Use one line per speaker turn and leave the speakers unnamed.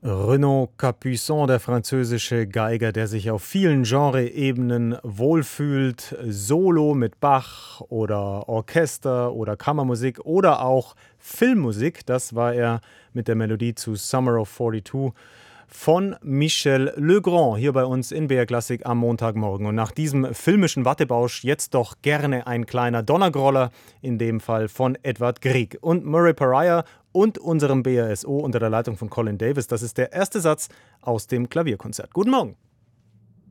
Renaud Capuçon, der französische Geiger, der sich auf vielen Genre-Ebenen wohlfühlt, Solo mit Bach oder Orchester oder Kammermusik oder auch Filmmusik, das war er mit der Melodie zu Summer of 42 von Michel Legrand hier bei uns in BR Klassik am Montagmorgen. Und nach diesem filmischen Wattebausch jetzt doch gerne ein kleiner Donnergroller, in dem Fall von Edvard Grieg und Murray Pariah und unserem BRSO unter der Leitung von Colin Davis. Das ist der erste Satz aus dem Klavierkonzert. Guten Morgen.